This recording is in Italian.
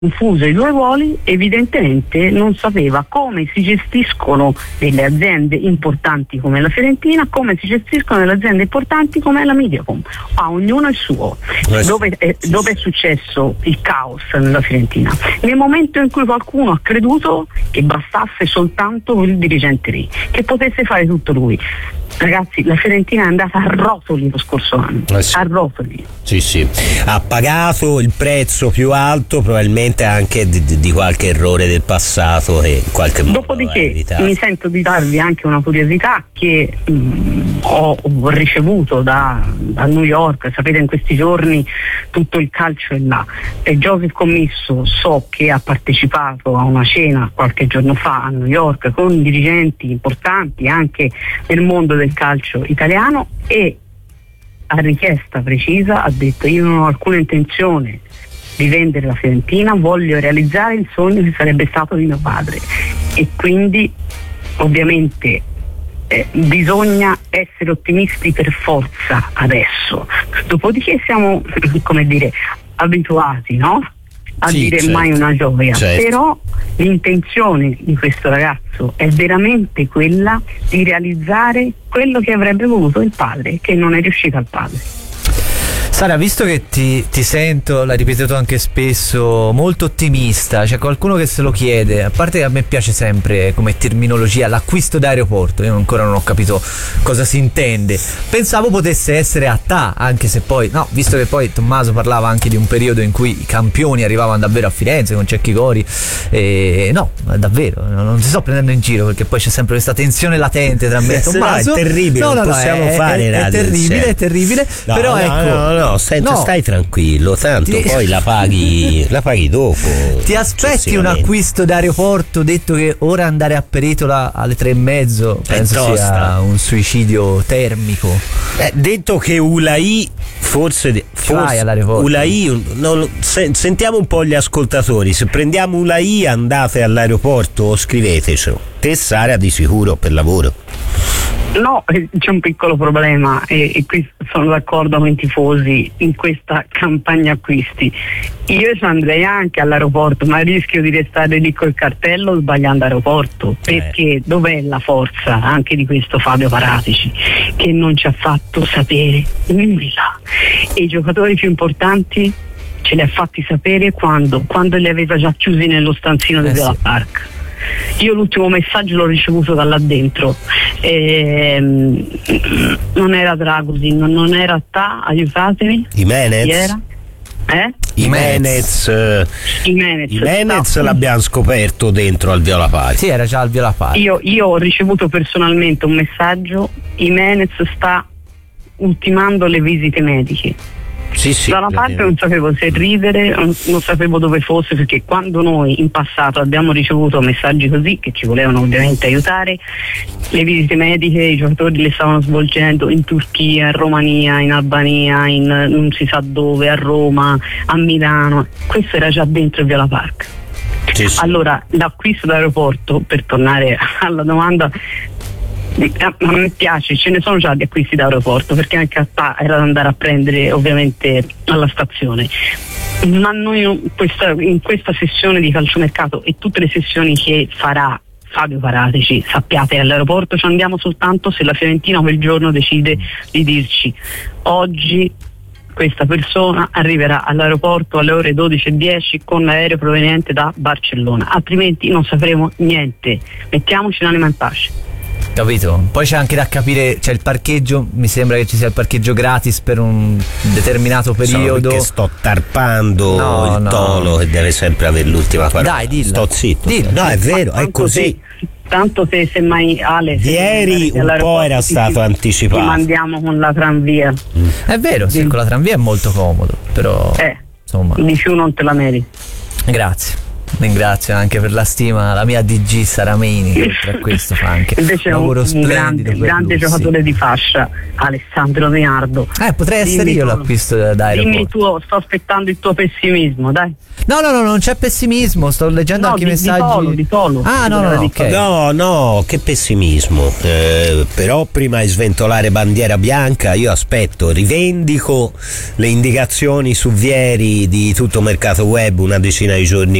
confuso i due ruoli, evidentemente non sapeva come si gestiscono delle aziende importanti come la Fiorentina, come si gestiscono delle aziende importanti come la Mediacom. A ognuno il suo. Dove è successo il caos nella Fiorentina? Nel momento in cui qualcuno ha creduto che bastasse soltanto quel dirigente lì, che potesse fare tutto lui. Ragazzi, la Fiorentina è andata a rotoli lo scorso anno, a rotoli. Sì, ha pagato il prezzo più alto, probabilmente anche di qualche errore del passato e in qualche modo. Dopodiché mi sento di darvi anche una curiosità che ho ricevuto da New York. Sapete, in questi giorni tutto il calcio è là, e Joseph Commisso so che ha partecipato a una cena qualche giorno fa a New York con dirigenti importanti anche del mondo del calcio italiano, e a richiesta precisa ha detto: io non ho alcuna intenzione di vendere la Fiorentina, voglio realizzare il sogno che sarebbe stato di mio padre, e quindi ovviamente bisogna essere ottimisti per forza adesso. Dopodiché siamo, come dire, abituati, no? A dire certo, mai una gioia, certo. Però l'intenzione di questo ragazzo è veramente quella di realizzare quello che avrebbe voluto il padre, che non è riuscito al padre. Sara, visto che ti sento, l'hai ripetuto anche spesso, molto ottimista, c'è qualcuno che se lo chiede, a parte che a me piace sempre come terminologia l'acquisto d'aeroporto, io ancora non ho capito cosa si intende, pensavo potesse essere a ta, anche se poi, no, visto che poi Tommaso parlava anche di un periodo in cui i campioni arrivavano davvero a Firenze con Cecchi Cori, no, davvero, non ti sto prendendo in giro, perché poi c'è sempre questa tensione latente tra me e Tommaso. No, è terribile, non possiamo fare radio. È terribile, no, però no, stai tranquillo, tanto poi la paghi dopo. Ti aspetti un acquisto d'aeroporto, detto che ora andare a Peretola alle 3:30 penso sia un suicidio termico. Detto che Ulai forse Ulai, sentiamo un po' gli ascoltatori, se prendiamo Ulai andate all'aeroporto o scrivetecelo. Te, Sara, di sicuro per lavoro. No, c'è un piccolo problema e qui sono d'accordo con i tifosi in questa campagna acquisti. Io ci andrei anche all'aeroporto, ma rischio di restare lì col cartello sbagliando aeroporto, perché dov'è la forza anche di questo Fabio Paratici, che non ci ha fatto sapere nulla, e i giocatori più importanti ce li ha fatti sapere quando li aveva già chiusi nello stanzino del Villa Park. Io l'ultimo messaggio l'ho ricevuto da là dentro, non era Dragosin, non era ta, aiutatemi. Jimenez? Chi era? Jimenez l'abbiamo scoperto dentro al Viola Pari. Sì, era già al Viola Pari. Io ho ricevuto personalmente un messaggio: Jimenez sta ultimando le visite mediche. Sì, da una parte non sapevo se ridere, non sapevo dove fosse, perché quando noi in passato abbiamo ricevuto messaggi così, che ci volevano ovviamente aiutare, le visite mediche i giocatori le stavano svolgendo in Turchia, in Romania, in Albania, in non si sa dove, a Roma, a Milano. Questo era già dentro il Viola Park. Sì. Allora, l'acquisto d'aeroporto, per tornare alla domanda, a me piace, ce ne sono già di acquisti d'aeroporto, perché anche a ta era da andare a prendere ovviamente alla stazione, ma noi in questa sessione di calciomercato e tutte le sessioni che farà Fabio Paratici, sappiate, all'aeroporto ci andiamo soltanto se la Fiorentina quel giorno decide di dirci: oggi questa persona arriverà all'aeroporto alle ore 12:10 con l'aereo proveniente da Barcellona, altrimenti non sapremo niente. Mettiamoci l'anima in pace. Capito? Poi c'è anche da capire, c'è il parcheggio, mi sembra che ci sia il parcheggio gratis per un determinato periodo. Perché sto tarpando il tolo che deve sempre avere l'ultima parola. Dai, dilla. Sto zitto. No, è vero, è così. Tanto se mai Ale ieri un po' era stato anticipato. Ti mandiamo con la tranvia. È vero, sì, con la tranvia è molto comodo, però insomma, di più non te la meriti. Grazie. ringrazio anche per la stima la mia DG Saramini, che oltre a questo fa anche invece un lavoro splendido, grande giocatore di fascia, Alessandro Leonardo. Potrei essere io l'acquisto d'aeroporto. Dimmi tu, sto aspettando il tuo pessimismo, dai. No, non c'è pessimismo, sto leggendo anche i messaggi di Polo. Okay. No, che pessimismo. Però prima di sventolare bandiera bianca io aspetto, rivendico le indicazioni su Vieri di Tutto Mercato Web una decina di giorni